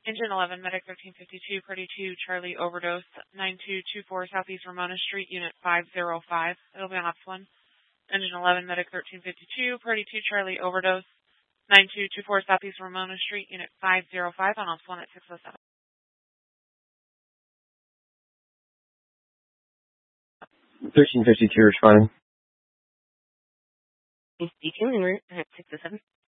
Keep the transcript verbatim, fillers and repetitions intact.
Engine eleven, Medic thirteen fifty-two, Party two, Charlie overdose, nine two two four Southeast Ramona Street, Unit five zero five. It'll be on Ops one. Engine eleven, Medic thirteen fifty-two, Party two, Charlie overdose, nine two two four Southeast Ramona Street, Unit five zero five on Ops one at six oh seven. thirteen fifty-two responding. Detailing route at six oh seven.